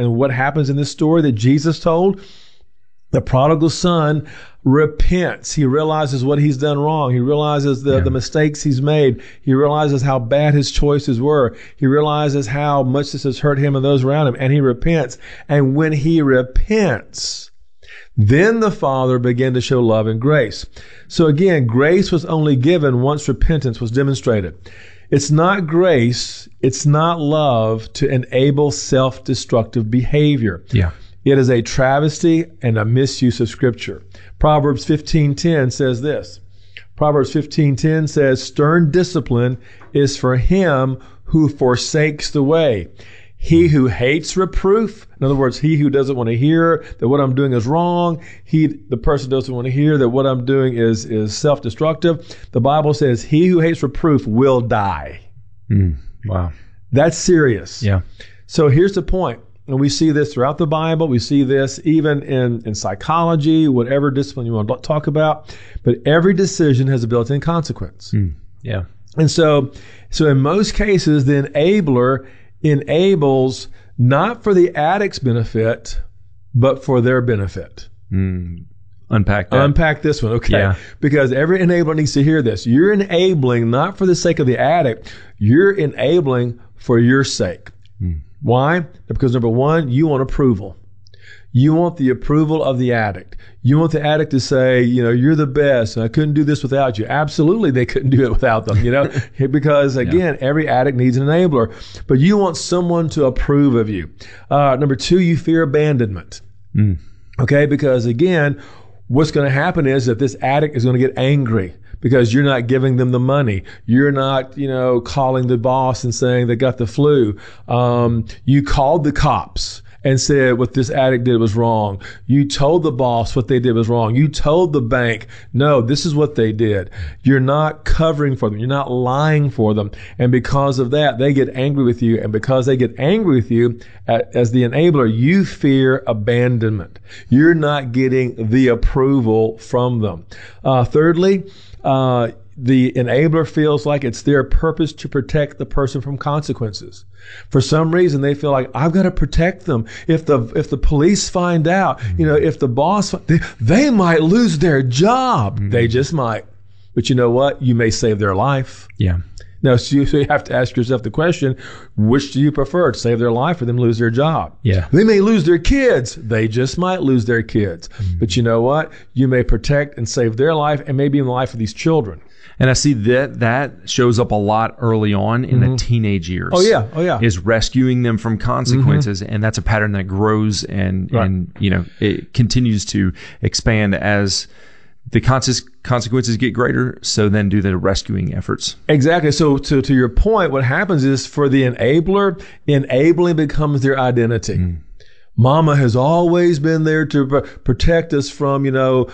And what happens in this story that Jesus told? The prodigal son repents. He realizes what he's done wrong. He realizes the mistakes he's made. He realizes how bad his choices were. He realizes how much this has hurt him and those around him, and he repents. And when he repents, then the Father began to show love and grace. So again, grace was only given once repentance was demonstrated. It's not grace, it's not love to enable self-destructive behavior. Yeah. It is a travesty and a misuse of Scripture. Proverbs 15:10 says this. Proverbs 15:10 says, stern discipline is for him who forsakes the way. He who hates reproof, in other words, he who doesn't want to hear that what I'm doing is wrong, the person doesn't want to hear that what I'm doing is self-destructive. The Bible says, he who hates reproof will die. Wow. That's serious. Yeah. So here's the point. And we see this throughout the Bible. We see this even in psychology, whatever discipline you want to talk about. But every decision has a built-in consequence. Yeah. And so in most cases, the enabler enables not for the addict's benefit, but for their benefit. Unpack that. Unpack this one, okay? Yeah. Because every enabler needs to hear this. You're enabling not for the sake of the addict. You're enabling for your sake. Why? Because number one, you want approval. You want the approval of the addict. You want the addict to say, you're the best, and I couldn't do this without you. Absolutely, they couldn't do it without them, because again, every addict needs an enabler. But you want someone to approve of you. Number two, you fear abandonment. Okay, because again, what's going to happen is that this addict is going to get angry because you're not giving them the money. You're not, calling the boss and saying they got the flu. You called the cops and said what this addict did was wrong. You told the boss what they did was wrong. You told the bank, no, this is what they did. You're not covering for them. You're not lying for them. And because of that, they get angry with you. And because they get angry with you, as the enabler, you fear abandonment. You're not getting the approval from them. Thirdly, the enabler feels like it's their purpose to protect the person from consequences. For some reason, they feel like, I've got to protect them. If the police find out, if the boss, they might lose their job. They just might. But you know what? You may save their life. Yeah. Now, so you have to ask yourself the question, which do you prefer, to save their life or them lose their job? Yeah. They may lose their kids. They just might lose their kids. But you know what? You may protect and save their life and maybe in the life of these children. And I see that shows up a lot early on in the teenage years. Oh yeah. Is rescuing them from consequences, and that's a pattern that grows and it continues to expand as the consequences get greater. So then do the rescuing efforts. Exactly. So to your point, what happens is for the enabler, enabling becomes their identity. Mama has always been there to protect us from,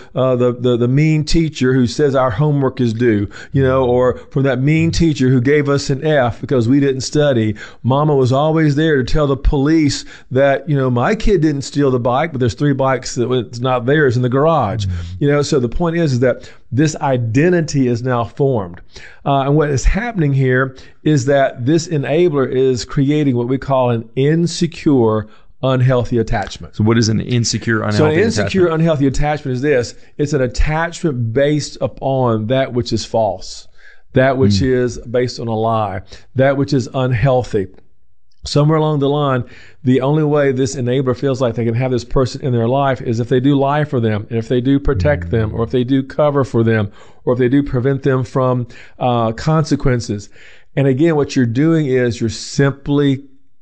the mean teacher who says our homework is due, or from that mean teacher who gave us an F because we didn't study. Mama was always there to tell the police that, my kid didn't steal the bike, but there's 3 bikes that it's not theirs in the garage. So the point is that this identity is now formed. And what is happening here is that this enabler is creating what we call an insecure, unhealthy attachment. So what is an insecure, unhealthy attachment? So an insecure, attachment? Unhealthy attachment is this. It's an attachment based upon that which is false, that which is based on a lie, that which is unhealthy. Somewhere along the line, the only way this enabler feels like they can have this person in their life is if they do lie for them, and if they do protect them, or if they do cover for them, or if they do prevent them from consequences. And again, what you're doing is you're simply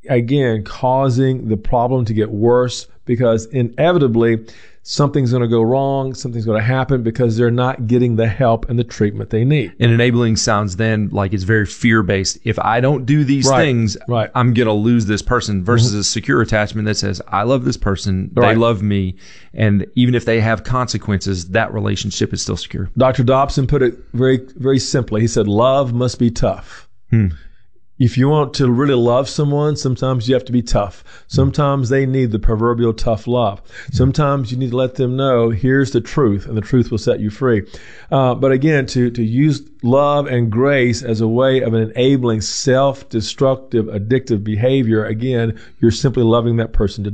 causing the problem to get worse, because inevitably something's going to go wrong, something's going to happen because they're not getting the help and the treatment they need. And enabling sounds then like it's very fear-based. If I don't do these things, I'm going to lose this person, versus a secure attachment that says, I love this person, they love me, and even if they have consequences, that relationship is still secure. Dr. Dobson put it very, very simply. He said, love must be tough. If you want to really love someone, sometimes you have to be tough. Sometimes they need the proverbial tough love. Sometimes you need to let them know, here's the truth, and the truth will set you free. But again, to use love and grace as a way of enabling self-destructive, addictive behavior, again, you're simply loving that person to